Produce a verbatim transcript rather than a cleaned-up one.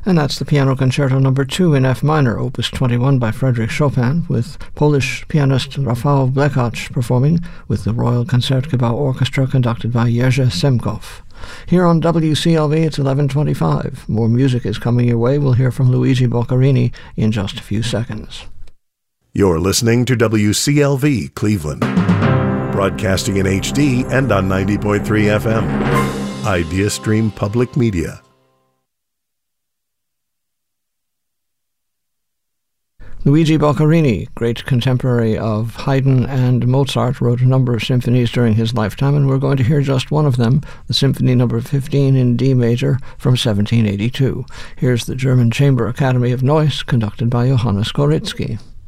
And that's the Piano Concerto number two in F minor, opus twenty-one by Frédéric Chopin, with Polish pianist Rafał Blechacz performing with the Royal Concertgebouw Orchestra conducted by Jerzy Semkov. Here on W C L V, it's eleven twenty-five. More music is coming your way. We'll hear from Luigi Boccherini in just a few seconds. You're listening to W C L V Cleveland, broadcasting in H D and on ninety point three F M. IdeaStream Public Media. Luigi Boccherini, great contemporary of Haydn and Mozart, wrote a number of symphonies during his lifetime, and we're going to hear just one of them, the Symphony number fifteen in D major from seventeen eighty-two. Here's the German Chamber Academy of Neuss, conducted by Johannes Korycki.